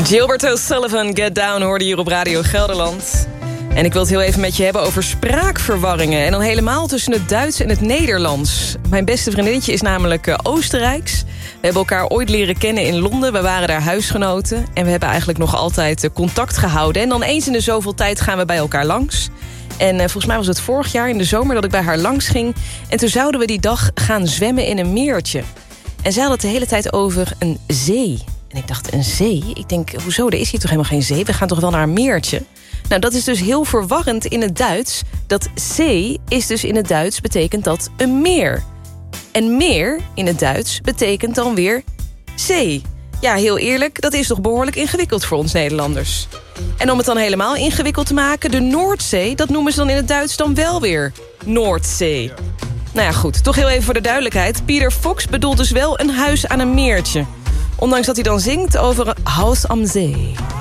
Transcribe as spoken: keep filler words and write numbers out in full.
Gilbert O'Sullivan, Get Down, hoorde hier op Radio Gelderland. En ik wil het heel even met je hebben over spraakverwarringen. En dan helemaal tussen het Duits en het Nederlands. Mijn beste vriendinnetje is namelijk uh, Oostenrijks. We hebben elkaar ooit leren kennen in Londen. We waren daar huisgenoten. En we hebben eigenlijk nog altijd uh, contact gehouden. En dan eens in de zoveel tijd gaan we bij elkaar langs. En uh, volgens mij was het vorig jaar in de zomer dat ik bij haar langs ging. En toen zouden we die dag gaan zwemmen in een meertje. En zij had het de hele tijd over een zee. En ik dacht, een zee? Ik denk, hoezo, er is hier toch helemaal geen zee? We gaan toch wel naar een meertje? Nou, dat is dus heel verwarrend in het Duits. Dat zee is dus in het Duits betekent dat een meer. En meer in het Duits betekent dan weer zee. Ja, heel eerlijk, dat is toch behoorlijk ingewikkeld voor ons Nederlanders. En om het dan helemaal ingewikkeld te maken, de Noordzee, dat noemen ze dan in het Duits dan wel weer Noordzee. Nou ja, goed, toch heel even voor de duidelijkheid. Peter Fox bedoelt dus wel een huis aan een meertje. Ondanks dat hij dan zingt over een huis am zee.